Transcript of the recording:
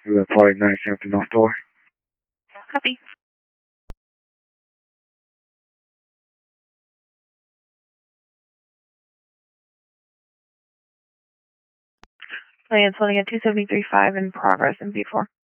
We're flight 97 North Door. Copy. Plans holding at 273.5 in progress in B4.